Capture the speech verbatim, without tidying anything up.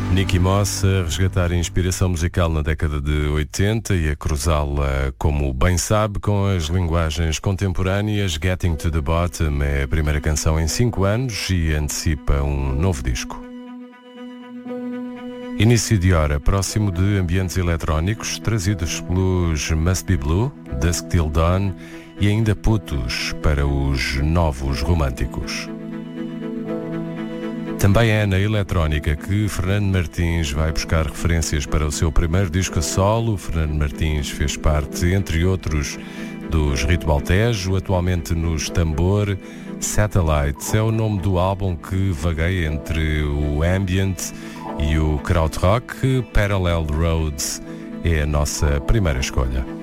Nicky Moss a resgatar a inspiração musical na década de oitenta e a cruzá-la, como bem sabe, com as linguagens contemporâneas. Getting to the Bottom é a primeira canção em cinco anos e antecipa um novo disco. Início de hora próximo de ambientes eletrónicos trazidos pelos Must Be Blue, Dusk Till Dawn e ainda Putos para os novos românticos. Também é na eletrónica que Fernando Martins vai buscar referências para o seu primeiro disco a solo. Fernando Martins fez parte, entre outros, dos Ritual Tejo, atualmente nos Tambor. Satellite é o nome do álbum que vagueia entre o ambient e o krautrock. Parallel Roads é a nossa primeira escolha.